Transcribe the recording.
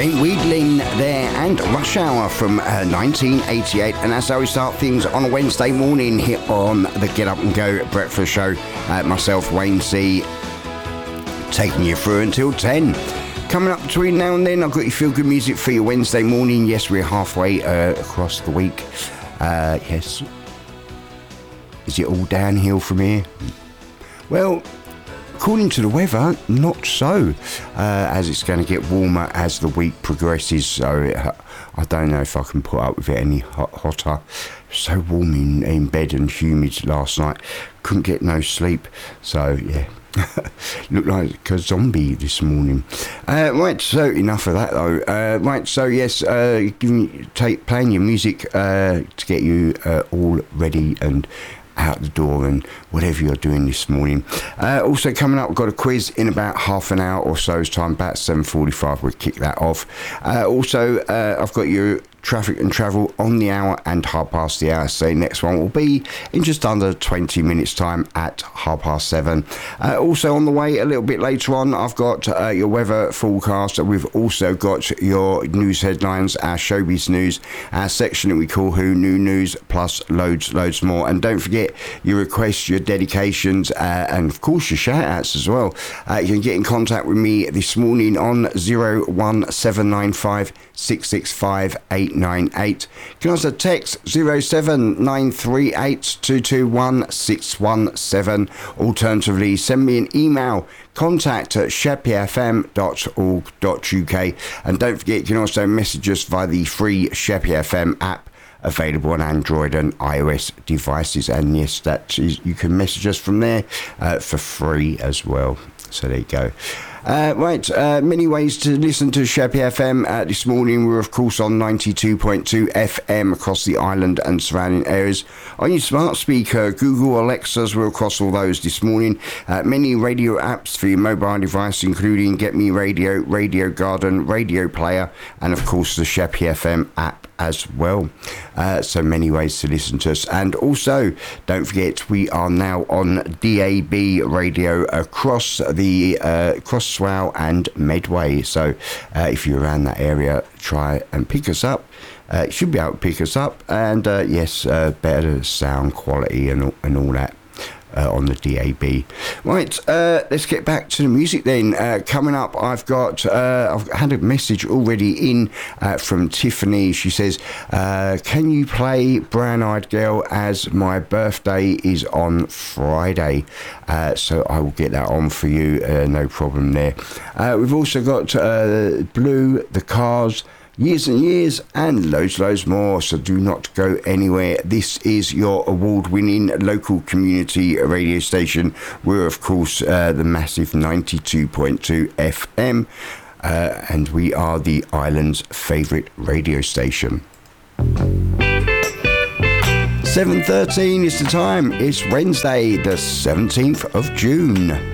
Jane Weedling there, and Rush Hour from 1988. And that's how we start things on a Wednesday morning here on the Get Up and Go Breakfast Show. Myself, Wayne C, taking you through until 10. Coming up between now and then, I've got your feel-good music for your Wednesday morning. Yes, we're halfway across the week. Yes. Is it all downhill from here? Well, according to the weather, not so, as it's going to get warmer as the week progresses, so I don't know if I can put up with it any hotter. So warm in bed and humid last night, couldn't get no sleep, so yeah. Looked like a zombie this morning. Right, so enough of that though. Right, so yes, playing your music to get you all ready and out the door and whatever you're doing this morning. Also coming up, we've got a quiz in about half an hour or so's time. About 7:45 we'll kick that off. Also I've got your traffic and travel on the hour and half past the hour, so next one will be in just under 20 minutes time at 7:30. Also on the way a little bit later on, I've got your weather forecast. We've also got your news headlines, our showbiz news, our section that we call Who New News, plus loads more. And don't forget your requests, your dedications, and of course your shout outs as well. You can get in contact with me this morning on 01795 665 898. You can also text 07938 221 617. Alternatively, send me an email, contact@sheppeyfm.org.uk. And don't forget, you can also message us via the free Sheppey FM app, available on Android and iOS devices. And yes, that is, you can message us from there for free as well. So there you go. Right, many ways to listen to Sheppey FM. This morning we're of course on 92.2 FM across the island and surrounding areas. On your smart speaker, Google, Alexas, we're across all those this morning. Many radio apps for your mobile device, including Get Me Radio, Radio Garden, Radio Player, and of course the Sheppey FM app as well. So many ways to listen to us. And also, don't forget, we are now on DAB radio across the Swale and Medway. So if you're around that area, try and pick us up. You should be able to pick us up. And yes, better sound quality and all that. On the DAB. Right, let's get back to the music then. Coming up, I've had a message already in from Tiffany. She says, can you play Brown Eyed Girl, as my birthday is on Friday? So I will get that on for you, no problem there. We've also got Blue, The Cars, Years and Years, and loads more, so do not go anywhere. This is your award-winning local community radio station. We're of course the massive 92.2 FM, and we are the island's favourite radio station. 7:13 is the time. It's Wednesday the 17th of June.